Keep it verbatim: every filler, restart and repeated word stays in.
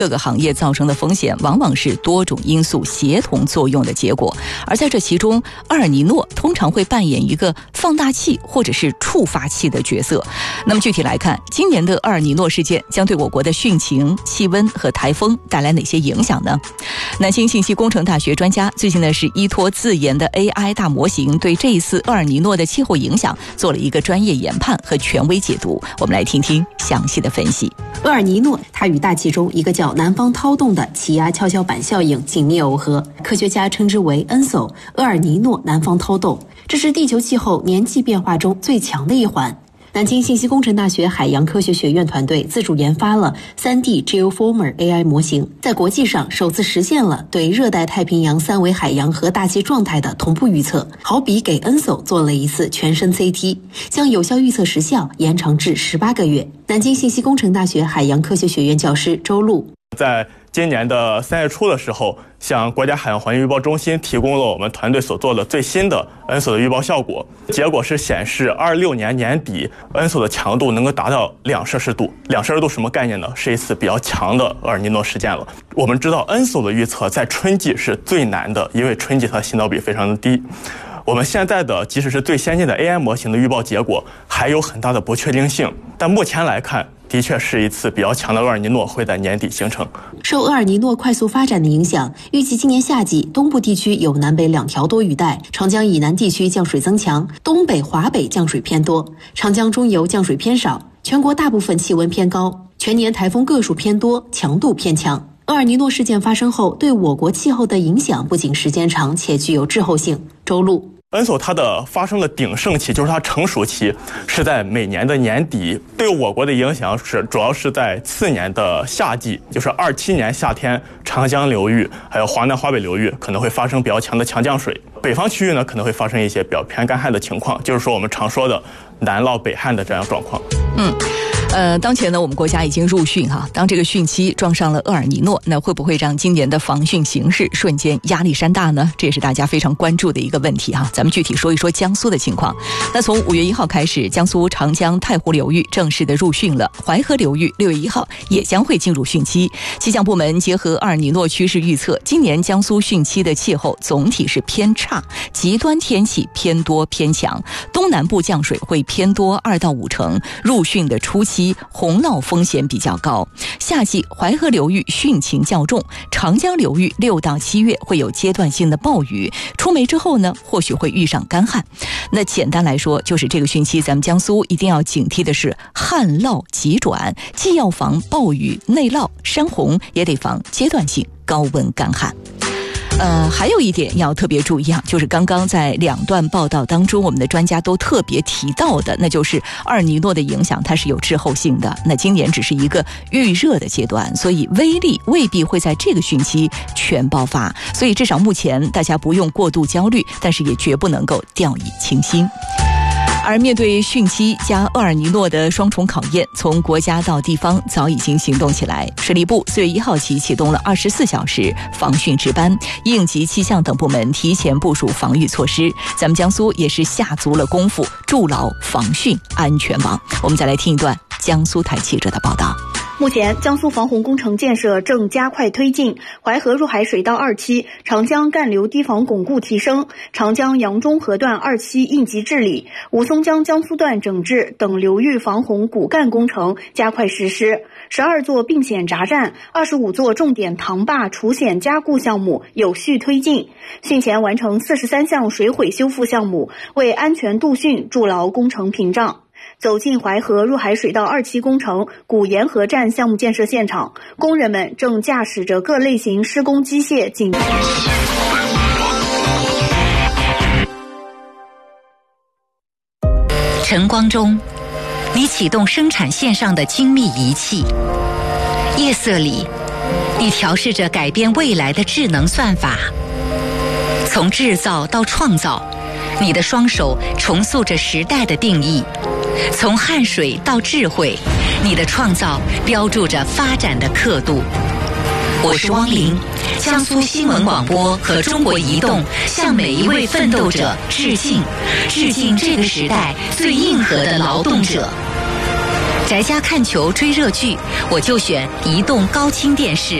各个行业造成的风险往往是多种因素协同作用的结果，而在这其中，厄尔尼诺通常会扮演一个放大器或者是触发器的角色。那么具体来看，今年的厄尔尼诺事件将对我国的汛情、气温和台风带来哪些影响呢？南京信息工程大学专家最近呢是依托自研的 A I 大模型，对这一次厄尔尼诺的气候影响做了一个专业研判和权威解读。我们来听听详细的分析。 厄尔尼诺它与大气中一个叫南方涛动的气压跷跷板效应紧密耦合，科学家称之为恩索厄尔尼诺南方涛动，这是地球气候年季变化中最强的一环。南京信息工程大学海洋科学学院团队自主研发了 三 D Geoformer A I 模型，在国际上首次实现了对热带太平洋三维海洋和大气状态的同步预测，好比给 恩索 做了一次全身 C T， 将有效预测时效延长至十八个月。南京信息工程大学海洋科学学院教师周璐， 在今年的三月初的时候，向国家海洋环境预报中心提供了我们团队所做的最新的恩索的预报效果，结果是显示二六年年底恩索的强度能够达到两摄氏度。两摄氏度什么概念呢？是一次比较强的厄尔尼诺事件了。我们知道恩索的预测在春季是最难的，因为春季它的信导比非常的低。我们现在的即使是最先进的 A I 模型的预报结果还有很大的不确定性，但目前来看，的确是一次比较强的厄尔尼诺会在年底形成。 受厄尔尼诺快速发展的影响，预计今年夏季东部地区有南北两条多雨带，长江以南地区降水增强，东北、华北降水偏多，长江中游降水偏少，全国大部分气温偏高，全年台风个数偏多，强度偏强。厄尔尼诺事件发生后，对我国气候的影响不仅时间长，且具有滞后性。周璐， 恩索它的发生的鼎盛期，就是它成熟期，是在每年的年底。对我国的影响是主要是在次年的夏季，就是二七年夏天，长江流域还有华南华北流域可能会发生比较强的强降水，北方区域呢可能会发生一些比较偏干旱的情况，就是说我们常说的南涝北旱的这样状况。 嗯。呃，当前呢，我们国家已经入汛哈，当这个汛期撞上了厄尔尼诺，那会不会让今年的防汛形势瞬间压力山大呢？这也是大家非常关注的一个问题哈。咱们具体说一说江苏的情况。那从五月一号开始，江苏长江太湖流域正式的入汛了，淮河流域六月一号也将会进入汛期。气象部门结合厄尔尼诺趋势预测，今年江苏汛期的气候总体是偏差，极端天气偏多偏强，东南部降水会偏多二到五成，入汛的初期洪涝风险比较高，夏季淮河流域汛情较重，长江流域六到七月会有阶段性的暴雨，出梅之后呢，或许会遇上干旱。那简单来说，就是这个汛期咱们江苏一定要警惕的是旱涝急转，既要防暴雨内涝山洪，也得防阶段性高温干旱。呃，还有一点要特别注意啊，就是刚刚在两段报道当中，我们的专家都特别提到的，那就是厄尔尼诺的影响它是有滞后性的。那今年只是一个预热的阶段，所以威力未必会在这个汛期全爆发，所以至少目前大家不用过度焦虑，但是也绝不能够掉以轻心。而面对汛期加厄尔尼诺的双重考验，从国家到地方早已经行动起来。水利部四月一号起启动了二十四小时防汛值班，应急气象等部门提前部署防御措施。咱们江苏也是下足了功夫，筑牢防汛安全网。我们再来听一段江苏台记者的报道。 目前，江苏防洪工程建设正加快推进，淮河入海水道二期、长江干流堤防巩固提升，长江扬中河段二期应急治理，吴淞江江苏段整治等流域防洪骨干工程加快实施。十二座并险闸站、二十五座重点塘坝除险加固项目有序推进，汛前完成四十三项水毁修复项目，为安全度汛筑牢工程屏障。走进淮河入海水道二期工程古沿河站项目建设现场，工人们正驾驶着各类型施工机械紧。 晨光中，你启动生产线上的精密仪器；夜色里，你调试着改变未来的智能算法。从制造到创造，你的双手重塑着时代的定义。从汗水到智慧，你的创造标注着发展的刻度。我是汪玲，江苏新闻广播和中国移动向每一位奋斗者致敬，致敬这个时代最硬核的劳动者。 宅家看球追热剧，我就选移动高清电视。